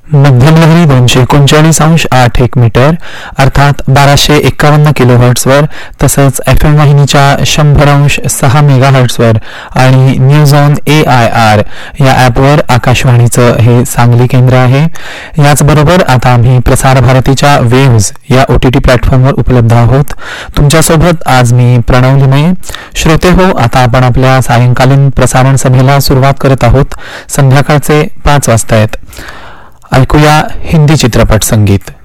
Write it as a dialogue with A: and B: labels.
A: मध्यम लहरी 239.8 मीटर अर्थात 1251 किलोहर्ट्झवर, तसंच FM वाहिनीच्या 100.6 मेगाहर्ट्झवर आणि न्यूज ऑन AIR या ॲपवर आकाशवाणीचं हे सांगली केंद्र आहे. याचबरोबर आता आम्ही प्रसार भारतीच्या वेव्ज या OTT प्लॅटफॉर्मवर उपलब्ध आहोत. तुमच्यासोबत आज मी प्रणव लिमये. श्रोते हो, आता आपण आपल्या सायंकालीन प्रसारण सभेला सुरुवात करत आहोत. संध्याकाळचे 5 वाजता आहेत. ऐकूया हिंदी चित्रपट संगीत.